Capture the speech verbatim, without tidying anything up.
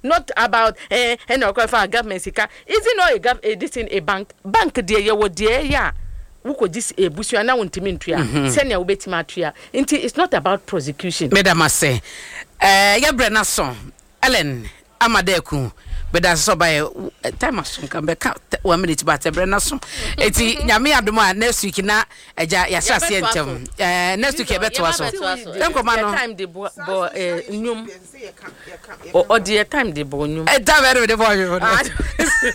not about eh and or for government sika. Is it not a gov a this in a bank bank dear you would dear yeah. Who could this a bush you now want to mean to ya? Send your beti matria. It's not about prosecution. Madam say, eh, ya Brenna song, Ellen Amadeku. But that's so by time I come back one minute but a Brenna song. It's Yami Abduma next week na eja yasa sientem. Eh next week beto aso. Dem ko ma no time de bo eh nyum. O o de time de bo nyum. E da very de bo.